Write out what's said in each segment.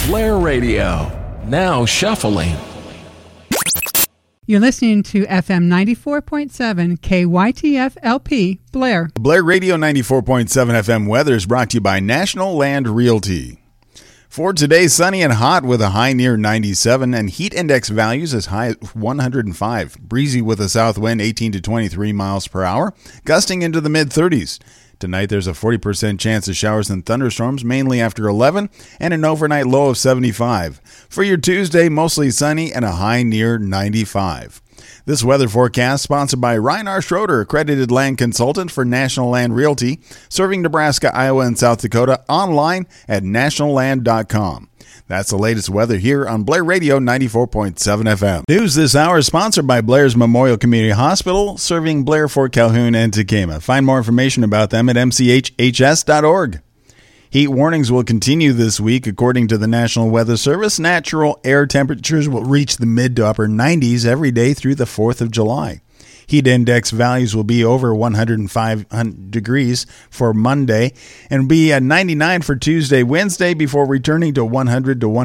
Blair Radio, now shuffling. You're listening to FM 94.7 KYTF LP, Blair. Blair Radio 94.7 FM weather is brought to you by National Land Realty. For today, sunny and hot with a high near 97 and heat index values as high as 105. Breezy with a south wind 18 to 23 miles per hour, gusting into the mid-30s. Tonight, there's a 40% chance of showers and thunderstorms, mainly after 11, and an overnight low of 75. For your Tuesday, mostly sunny and a high near 95. This weather forecast sponsored by Ryan R. Schroeder, accredited land consultant for National Land Realty, serving Nebraska, Iowa, and South Dakota, online at nationalland.com. That's the latest weather here on Blair Radio 94.7 FM. News this hour is sponsored by Blair's Memorial Community Hospital, serving Blair, Fort Calhoun, and Tekamah. Find more information about them at mchhs.org. Heat warnings will continue this week. According to the National Weather Service, natural air temperatures will reach the mid to upper 90s every day through the 4th of July. Heat index values will be over 105 degrees for Monday and be at 99 for Tuesday, Wednesday, before returning to 100 to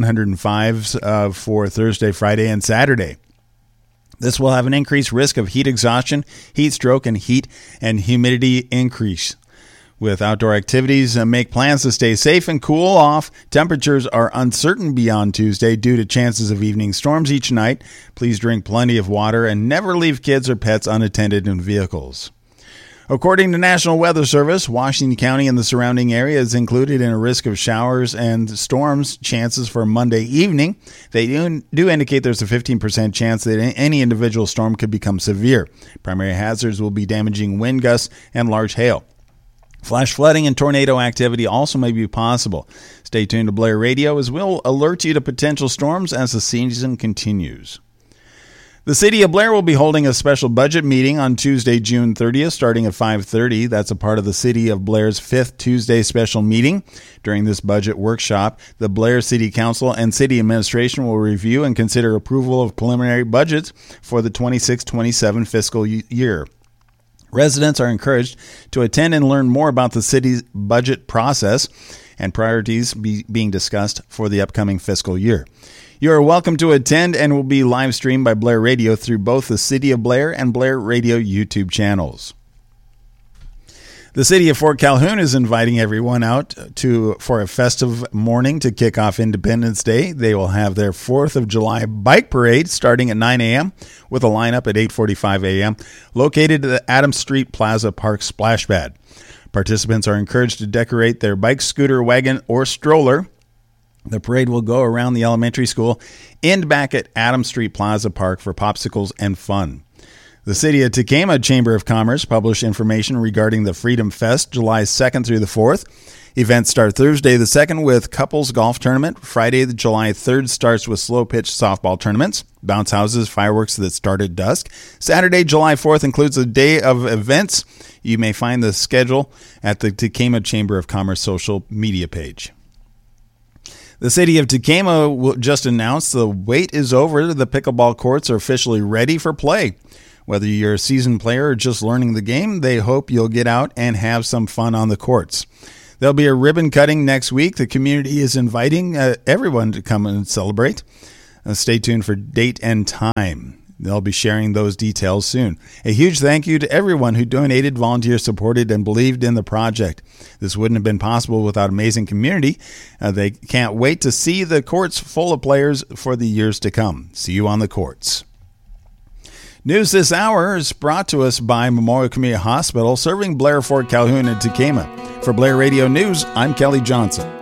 105 for Thursday, Friday, and Saturday. This will have an increased risk of heat exhaustion, heat stroke, and heat and humidity increase. With outdoor activities, make plans to stay safe and cool off. Temperatures are uncertain beyond Tuesday due to chances of evening storms each night. Please drink plenty of water and never leave kids or pets unattended in vehicles. According to National Weather Service, Washington County and the surrounding area is included in a risk of showers and storms chances for Monday evening. They do indicate there's a 15% chance that any individual storm could become severe. Primary hazards will be damaging wind gusts and large hail. Flash flooding and tornado activity also may be possible. Stay tuned to Blair Radio as we'll alert you to potential storms as the season continues. The City of Blair will be holding a special budget meeting on Tuesday, June 30th, starting at 5:30. That's a part of the City of Blair's 5th Tuesday special meeting. During this budget workshop, the Blair City Council and City Administration will review and consider approval of preliminary budgets for the 26-27 fiscal year. Residents are encouraged to attend and learn more about the city's budget process and priorities being discussed for the upcoming fiscal year. You are welcome to attend and will be live streamed by Blair Radio through both the City of Blair and Blair Radio YouTube channels. The City of Fort Calhoun is inviting everyone out for a festive morning to kick off Independence Day. They will have their 4th of July bike parade starting at 9 a.m. with a lineup at 8:45 a.m. located at the Adams Street Plaza Park splash pad. Participants are encouraged to decorate their bike, scooter, wagon, or stroller. The parade will go around the elementary school, end back at Adams Street Plaza Park for popsicles and fun. The City of Tekamah Chamber of Commerce published information regarding the Freedom Fest July 2nd through the 4th. Events start Thursday the 2nd with couples golf tournament. Friday, the July 3rd starts with slow pitch softball tournaments, bounce houses, fireworks that start at dusk. Saturday, July 4th includes a day of events. You may find the schedule at the Tekamah Chamber of Commerce social media page. The City of Tekamah just announced the wait is over. The pickleball courts are officially ready for play. Whether you're a seasoned player or just learning the game, they hope you'll get out and have some fun on the courts. There'll be a ribbon cutting next week. The community is inviting everyone to come and celebrate. Stay tuned for date and time. They'll be sharing those details soon. A huge thank you to everyone who donated, volunteered, supported, and believed in the project. This wouldn't have been possible without amazing community. They can't wait to see the courts full of players for the years to come. See you on the courts. News this hour is brought to us by Memorial Community Hospital, serving Blair, Fort Calhoun, and Tekamah. For Blair Radio News, I'm Kelly Johnson.